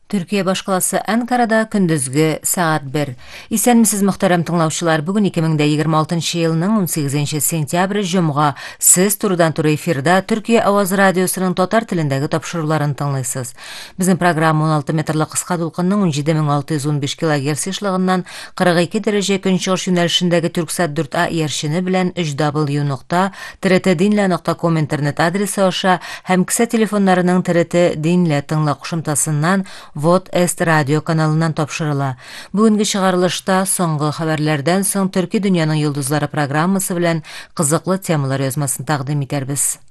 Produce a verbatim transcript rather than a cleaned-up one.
Türkiye башкаласы Анкарада күндүзгү саат бир. Исәнмесез мөхтәрәм тыңлаучылар, бүгін эки мең егерме алтынчы елның он сигезенче сентябрь җомга. Сез турыдан туры эфирда Төркия Аваз радиосының татар телендәге тапшыруларын тыңлыйсыз. Безнең программа он алты метрлы кыска дулкынның он җиде мең алты йөз ун биш килогерц яшьлыгыннан кырык ике дәрәҗә көнчыгыш юнәлешендәге Түрксат дүрт А иярчене белән өч дабл ю нокта тэ эр тэ динле нокта ком интернет адресы аша һәм кесә телефоннарының тэ эр тэ динле тыңлау кушымтасыннан Вот Эст радио каналынан тапшырыла. Бүгенге чыгарылышта соңгы хәбәрләрдән соң Төрки дөньяның йолдызлары программасы белән кызыклы темалар язмасын тәкъдим итәрбез.